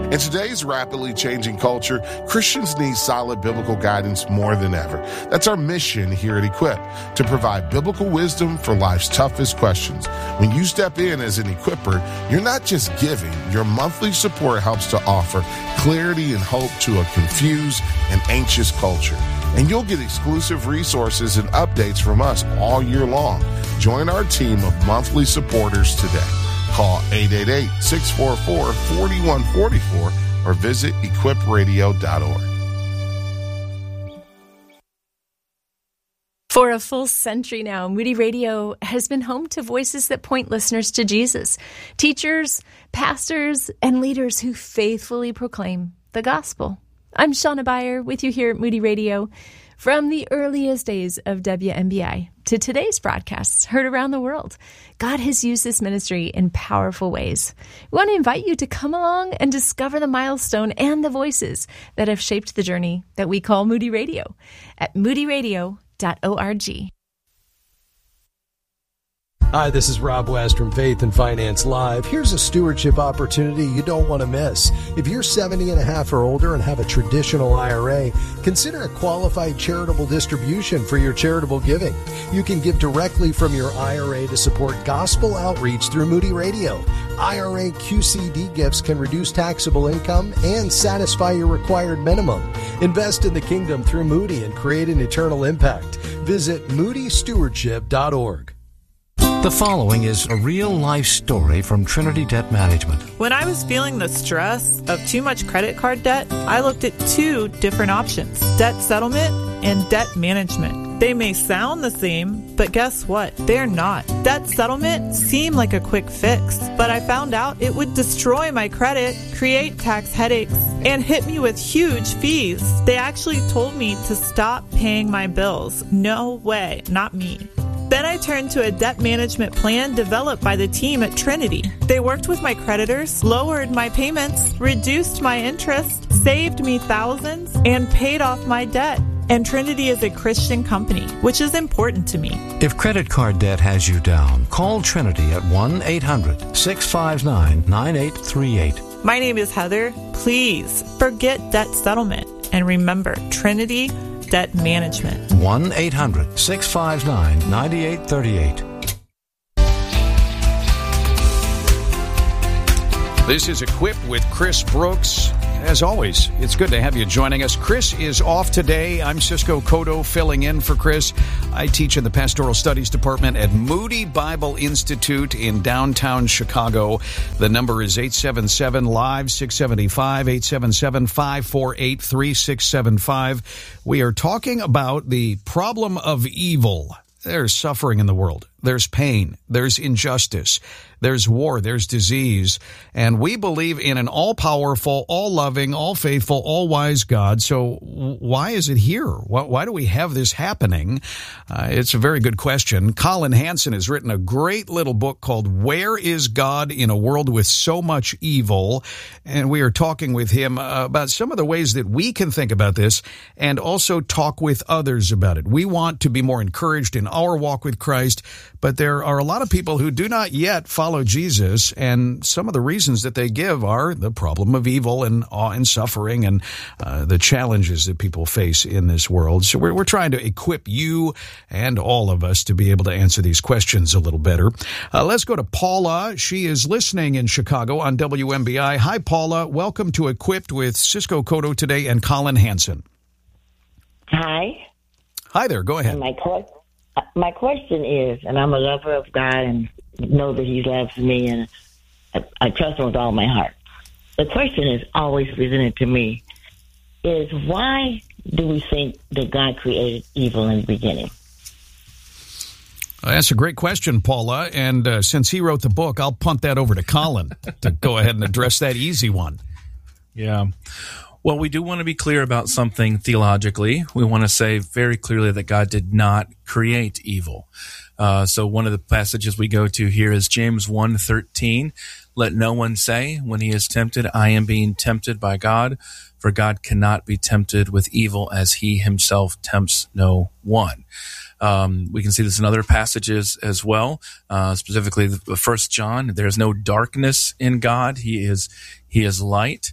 In today's rapidly changing culture, Christians need solid biblical guidance more than ever. That's our mission here at Equip, to provide biblical wisdom for life's toughest questions. When you step in as an equipper, you're not just giving. Your monthly support helps to offer clarity and hope to a confused and anxious culture. And you'll get exclusive resources and updates from us all year long. Join our team of monthly supporters today. Call 888-644-4144 or visit equipradio.org. For a full century now, Moody Radio has been home to voices that point listeners to Jesus, teachers, pastors, and leaders who faithfully proclaim the gospel. I'm Shauna Beyer with you here at Moody Radio. From the earliest days of WMBI to today's broadcasts heard around the world, God has used this ministry in powerful ways. We want to invite you to come along and discover the milestone and the voices that have shaped the journey that we call Moody Radio at moodyradio.org. Hi, this is Rob West from Faith and Finance Live. Here's a stewardship opportunity you don't want to miss. If you're 70 and a half or older and have a traditional IRA, consider a qualified charitable distribution for your charitable giving. You can give directly from your IRA to support gospel outreach through Moody Radio. IRA QCD gifts can reduce taxable income and satisfy your required minimum. Invest in the kingdom through Moody and create an eternal impact. Visit moodystewardship.org. The following is a real-life story from Trinity Debt Management. When I was feeling the stress of too much credit card debt, I looked at two different options: debt settlement and debt management. They may sound the same, but guess what? They're not. Debt settlement seemed like a quick fix, but I found out it would destroy my credit, create tax headaches, and hit me with huge fees. They actually told me to stop paying my bills. No way, not me. Then I turned to a debt management plan developed by the team at Trinity. They worked with my creditors, lowered my payments, reduced my interest, saved me thousands, and paid off my debt. And Trinity is a Christian company, which is important to me. If credit card debt has you down, call Trinity at 1-800-659-9838. My name is Heather. Please forget debt settlement and remember Trinity Debt Management. 1-800-659-9838. This is Equipped with Chris Brooks. As always, it's good to have you joining us. Chris is off today. I'm Cisco Cotto filling in for Chris. I teach in the Pastoral Studies Department at Moody Bible Institute in downtown Chicago. The number is 877-LIVE-675, 877-548-3675. We are talking about the problem of evil. There's suffering in the world. There's pain. There's injustice. There's war. There's disease. And we believe in an all-powerful, all-loving, all-faithful, all-wise God. So why is it here? Why do we have this happening? It's a very good question. Colin Hansen has written a great little book called Where is God in a World with So Much Evil? And we are talking with him about some of the ways that we can think about this and also talk with others about it. We want to be more encouraged in our walk with Christ, but there are a lot of people who do not yet follow Jesus, and some of the reasons that they give are the problem of evil and awe and suffering and the challenges that people face in this world. So we're trying to equip you and all of us to be able to answer these questions a little better. Let's go to Paula. She is listening in Chicago on WMBI. Hi, Paula. Welcome to Equipped with Cisco Cotto today and Colin Hansen. Hi. Hi there. Go ahead. My question is, and I'm a lover of God and know that He loves me, and I trust Him with all my heart. The question is always presented to me is, why do we think that God created evil in the beginning? That's a great question, Paula. And since he wrote the book, I'll punt that over to Colin to go ahead and address that easy one. Yeah. Well, we do want to be clear about something theologically. We want to say very clearly that God did not create evil. So one of the passages we go to here is James 1:13. Let no one say when he is tempted, I am being tempted by God, for God cannot be tempted with evil as he himself tempts no one. We can see this in other passages as well, specifically 1 John. There is no darkness in God. He is light.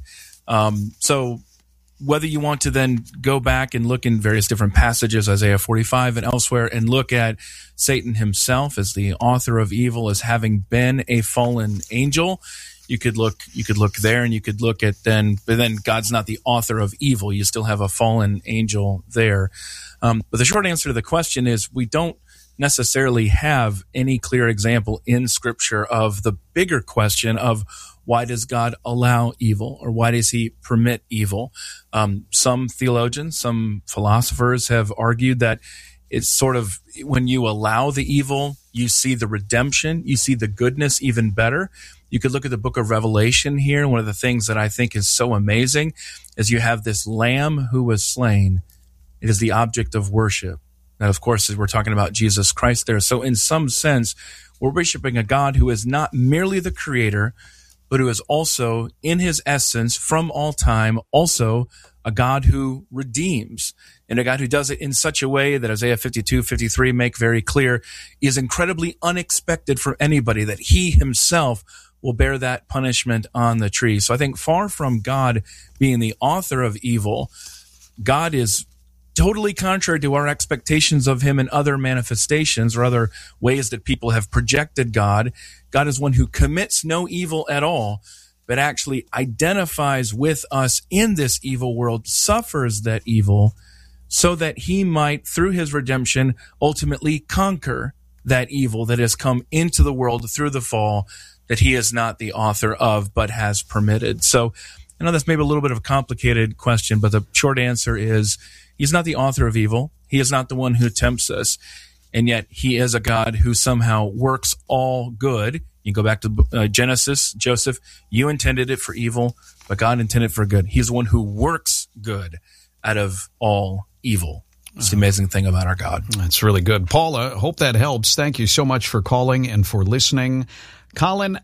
So whether you want to then go back and look in various different passages, Isaiah 45 and elsewhere, and look at Satan himself as the author of evil, as having been a fallen angel, you could look there, and you could look at but then God's not the author of evil. You still have a fallen angel there. But the short answer to the question is we don't necessarily have any clear example in Scripture of the bigger question of why does God allow evil, or why does he permit evil? Some theologians, some philosophers have argued that it's sort of when you allow the evil, you see the redemption, you see the goodness even better. You could look at the book of Revelation here. One of the things that I think is so amazing is you have this lamb who was slain. It is the object of worship. Now, of course, we're talking about Jesus Christ there. So in some sense, we're worshiping a God who is not merely the creator, but who is also, in his essence, from all time, also a God who redeems, and a God who does it in such a way that Isaiah 52, 53 make very clear is incredibly unexpected for anybody, that he himself will bear that punishment on the tree. So I think far from God being the author of evil, God is totally contrary to our expectations of him in other manifestations or other ways that people have projected God. God is one who commits no evil at all, but actually identifies with us in this evil world, suffers that evil, so that he might, through his redemption, ultimately conquer that evil that has come into the world through the fall, that he is not the author of, but has permitted. So I know that's maybe a little bit of a complicated question, but the short answer is he's not the author of evil. He is not the one who tempts us. And yet he is a God who somehow works all good. You go back to Genesis, Joseph, you intended it for evil, but God intended it for good. He's the one who works good out of all evil. It's the amazing thing about our God. That's really good. Paula, hope that helps. Thank you so much for calling and for listening. Colin,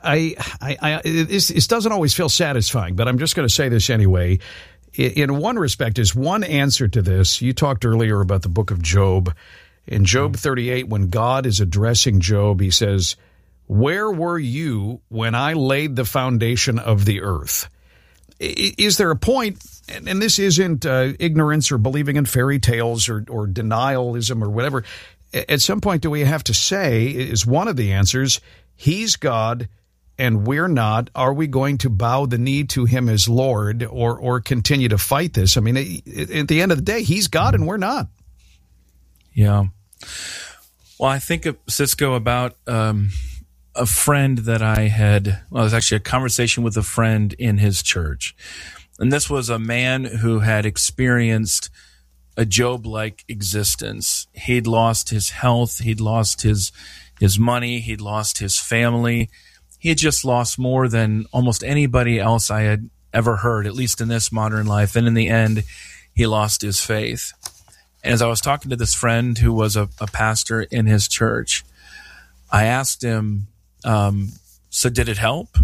this doesn't always feel satisfying, but I'm just going to say this anyway. In one respect, is one answer to this. You talked earlier about the book of Job. In Job 38, when God is addressing Job, he says, "Where were you when I laid the foundation of the earth?" Is there a point, and this isn't ignorance or believing in fairy tales or denialism or whatever, at some point do we have to say, is one of the answers, he's God and we're not? Are we going to bow the knee to him as Lord or continue to fight this? I mean, at the end of the day, he's God and we're not. Yeah. Well, I think of Cisco about a friend that I had. Well, it was actually a conversation with a friend in his church. And this was a man who had experienced a Job-like existence. He'd lost his health. He'd lost his money. He'd lost his family. He had just lost more than almost anybody else I had ever heard, at least in this modern life. And in the end, he lost his faith. And as I was talking to this friend who was a pastor in his church, I asked him, so did it help?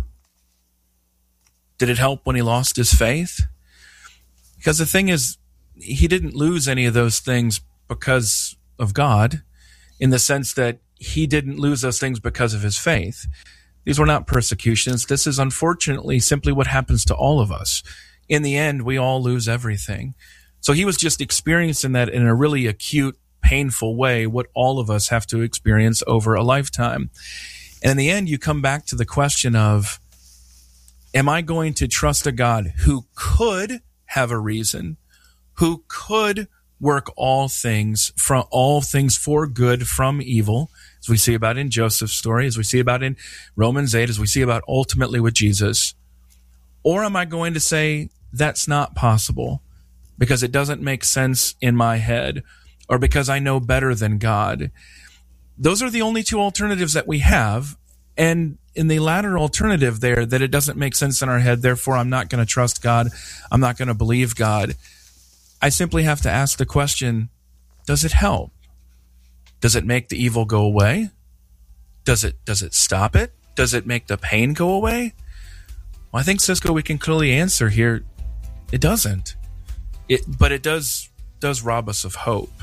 Did it help when he lost his faith? Because the thing is, he didn't lose any of those things because of God, in the sense that he didn't lose those things because of his faith. These were not persecutions. This is unfortunately simply what happens to all of us. In the end, we all lose everything. So he was just experiencing that in a really acute, painful way, what all of us have to experience over a lifetime. And in the end, you come back to the question of, am I going to trust a God who could have a reason, who could work all things for good from evil, as we see about in Joseph's story, as we see about in Romans 8, as we see about ultimately with Jesus? Or am I going to say that's not possible because it doesn't make sense in my head, or because I know better than God? Those are the only two alternatives that we have. And in the latter alternative there, that it doesn't make sense in our head, therefore I'm not going to trust God, I'm not going to believe God, I simply have to ask the question, does it help? Does it make the evil go away? Does it stop it? Does it make the pain go away? Well, I think, Cisco, we can clearly answer here, it doesn't. But it does rob us of hope.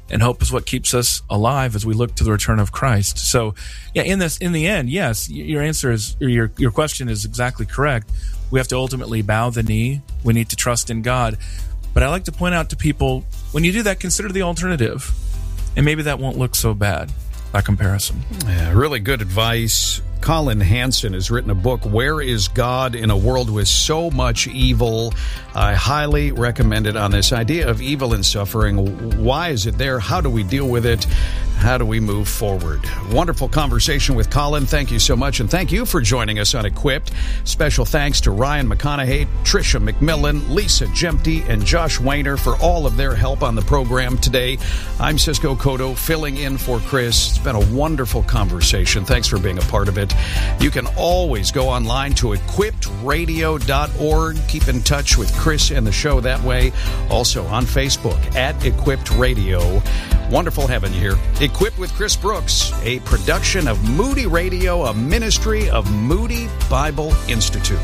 And hope is what keeps us alive as we look to the return of Christ. So, yeah, in the end, yes, your answer is, or your question is exactly correct. We have to ultimately bow the knee. We need to trust in God. But I like to point out to people, when you do that, consider the alternative. And maybe that won't look so bad by comparison. Yeah, really good advice. Colin Hansen has written a book, Where is God in a World with So Much Evil? I highly recommend it on this idea of evil and suffering. Why is it there? How do we deal with it? How do we move forward? Wonderful conversation with Colin. Thank you so much. And thank you for joining us on Equipped. Special thanks to Ryan McConaughey, Tricia McMillan, Lisa Jempty, and Josh Weiner for all of their help on the program today. I'm Cisco Cotto, filling in for Chris. It's been a wonderful conversation. Thanks for being a part of it. You can always go online to equippedradio.org. Keep in touch with Chris and the show that way. Also on Facebook at Equipped Radio. Wonderful having you here. Equipped with Chris Brooks, a production of Moody Radio, a ministry of Moody Bible Institute.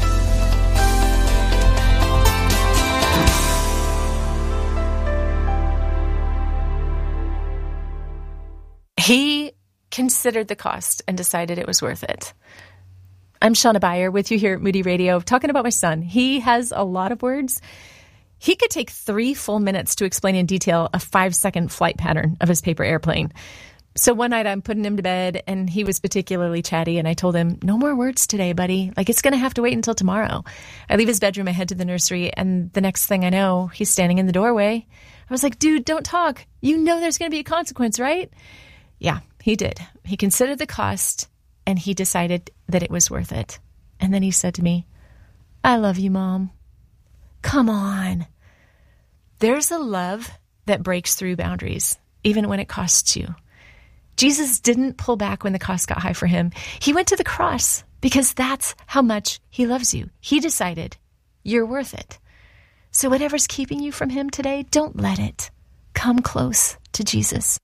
He considered the cost and decided it was worth it. I'm Shauna Beyer with you here at Moody Radio, talking about my son. He has a lot of words. He could take 3 full minutes to explain in detail a 5-second flight pattern of his paper airplane. So one night I'm putting him to bed and he was particularly chatty, and I told him, no more words today, buddy. Like, it's going to have to wait until tomorrow. I leave his bedroom, I head to the nursery, and the next thing I know, he's standing in the doorway. I was like, dude, don't talk. You know there's going to be a consequence, right? Yeah, he did. He considered the cost and he decided that it was worth it. And then he said to me, I love you, Mom. Come on. There's a love that breaks through boundaries, even when it costs you. Jesus didn't pull back when the cost got high for him. He went to the cross because that's how much he loves you. He decided you're worth it. So whatever's keeping you from him today, don't let it. Come close to Jesus.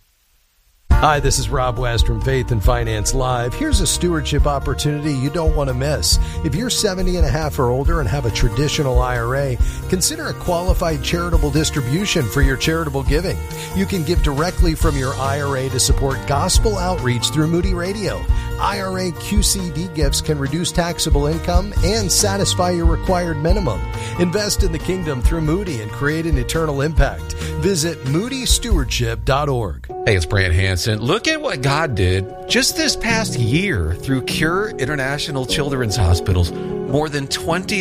Hi, this is Rob West from Faith and Finance Live. Here's a stewardship opportunity you don't want to miss. If you're 70 and a half or older and have a traditional IRA, consider a qualified charitable distribution for your charitable giving. You can give directly from your IRA to support gospel outreach through Moody Radio. IRA QCD gifts can reduce taxable income and satisfy your required minimum. Invest in the kingdom through Moody and create an eternal impact. Visit moodystewardship.org. Hey, it's Brant Hansen. Look at what God did just this past year through Cure International Children's Hospitals. More than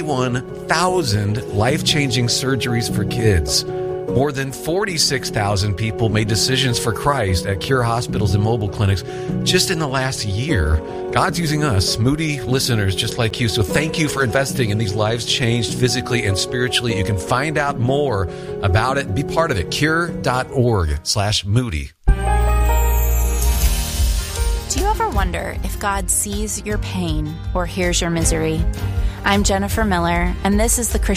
21,000 life-changing surgeries for kids. More than 46,000 people made decisions for Christ at Cure hospitals and mobile clinics just in the last year. God's using us, Moody listeners just like you. So thank you for investing in these lives changed physically and spiritually. You can find out more about it and be part of it. Cure.org/Moody. Do you ever wonder if God sees your pain or hears your misery? I'm Jennifer Miller, and this is the Christian